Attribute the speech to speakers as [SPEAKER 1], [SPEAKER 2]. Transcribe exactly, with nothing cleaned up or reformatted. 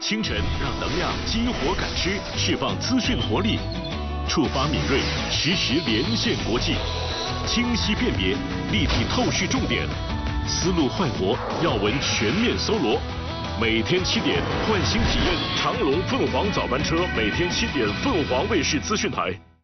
[SPEAKER 1] 清晨让能量激活感知，释放资讯活力，触发敏锐，实时连线国际，清晰辨别，立体透视重点，思路焕活，要闻全面搜罗。每天七点，换新体验长隆凤凰早班车，每天七点，凤凰卫视资讯台。